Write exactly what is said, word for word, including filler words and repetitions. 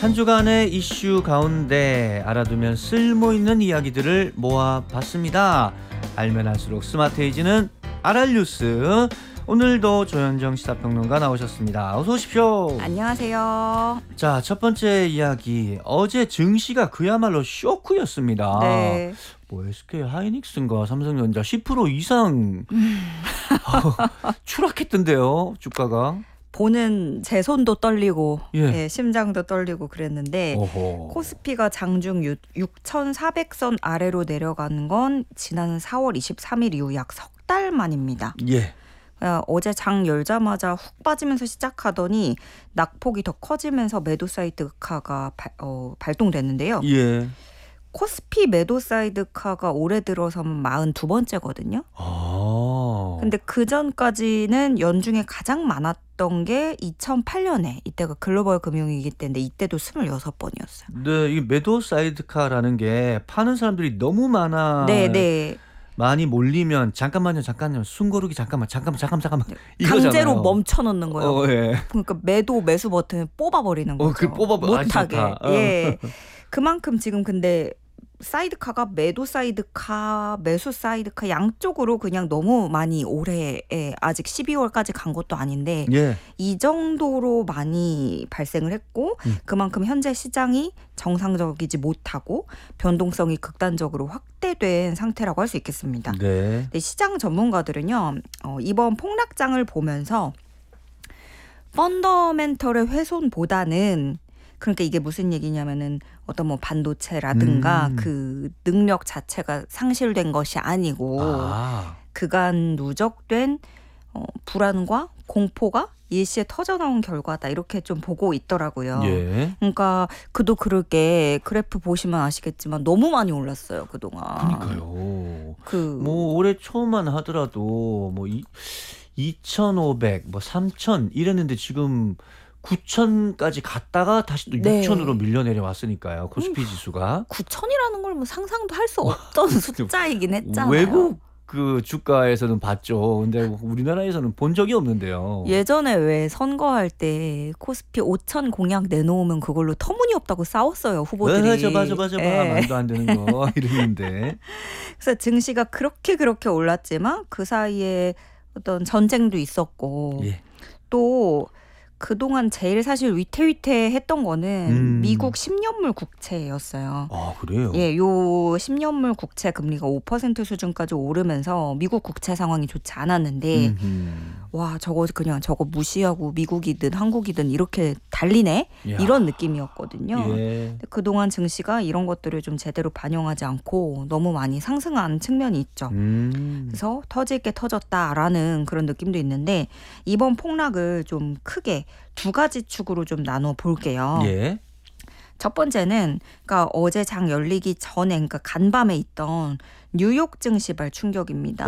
한 주간의 이슈 가운데 알아두면 쓸모있는 이야기들을 모아봤습니다. 알면 할수록 스마트해지는 알알뉴스. 오늘도 조현정 시사평론가 나오셨습니다. 어서 오십시오. 안녕하세요. 자, 첫 번째 이야기. 어제 증시가 그야말로 쇼크였습니다. 네. 뭐 에스케이 하이닉스인가 삼성전자 십 퍼센트 이상 어, 추락했던데요, 주가가. 보는 제 손도 떨리고 예. 예, 심장도 떨리고 그랬는데 어허. 코스피가 장중 육천사백 선 아래로 내려가는 건 지난 사월 이십삼일 이후 약 석 달 만입니다. 예. 어제 장 열자마자 훅 빠지면서 시작하더니 낙폭이 더 커지면서 매도 사이드카가 발, 어, 발동됐는데요. 예. 코스피 매도 사이드카가 올해 들어서는 사십이 번째거든요. 아. 근데 그 전까지는 연중에 가장 많았던 게 이천팔 년에 이때가 글로벌 금융위기 때인데 이때도 스물여섯 번이었어요. 네, 이 매도 사이드카라는 게 파는 사람들이 너무 많아. 네, 네. 많이 몰리면 잠깐만요, 잠깐만요. 숨고르기 잠깐만, 잠깐만, 잠깐만, 잠깐만. 강제로 이거잖아요. 멈춰 놓는 거예요. 어, 예. 그러니까 매도 매수 버튼을 뽑아버리는 거죠. 어, 그 뽑아버- 못하게. 아, 좋다. 어. 예. 그만큼 지금 근데 사이드카가 매도 사이드카, 매수 사이드카 양쪽으로 그냥 너무 많이 올해에 아직 십이월까지 간 것도 아닌데 예. 이 정도로 많이 발생을 했고 음. 그만큼 현재 시장이 정상적이지 못하고 변동성이 극단적으로 확대된 상태라고 할 수 있겠습니다. 네. 근데 시장 전문가들은요, 어, 이번 폭락장을 보면서 펀더멘털의 훼손보다는 그러니까 이게 무슨 얘기냐면은 어떤 뭐 반도체라든가 음. 그 능력 자체가 상실된 것이 아니고 아. 그간 누적된 어, 불안과 공포가 일시에 터져나온 결과다 이렇게 좀 보고 있더라고요. 예. 그러니까 그도 그렇게 그래프 보시면 아시겠지만 너무 많이 올랐어요 그동안. 그러니까요. 그 뭐 올해 초만 하더라도 뭐 이, 이천오백, 뭐 삼천 이랬는데 지금 구천까지 갔다가 다시 또 네. 육천으로 밀려 내려왔으니까요. 코스피 지수가. 구천이라는 걸 뭐 상상도 할 수 없던 숫자이긴 했잖아요. 외국 그 주가에서는 봤죠. 근데 우리나라에서는 본 적이 없는데요. 예전에 왜 선거할 때 코스피 오천 공약 내놓으면 그걸로 터무니없다고 싸웠어요 후보들이. 맞아 맞아 맞아 예. 말도 안 되는 거 이랬는데. 그래서 증시가 그렇게 그렇게 올랐지만 그 사이에 어떤 전쟁도 있었고 예. 또 그동안 제일 사실 위태위태했던 거는 음. 미국 십 년물 국채였어요. 아 그래요? 예, 요 십 년물 국채 금리가 오 퍼센트 수준까지 오르면서 미국 국채 상황이 좋지 않았는데 음흠. 와 저거 그냥 저거 무시하고 미국이든 한국이든 이렇게 달리네 이야. 이런 느낌이었거든요. 예. 근데 그동안 증시가 이런 것들을 좀 제대로 반영하지 않고 너무 많이 상승한 측면이 있죠. 음. 그래서 터질 게 터졌다라는 그런 느낌도 있는데 이번 폭락을 좀 크게 두 가지 축으로 좀 나눠 볼게요. 예. 첫 번째는 그러니까 어제 장 열리기 전에 그러니까 간밤에 있던 뉴욕 증시발 충격입니다.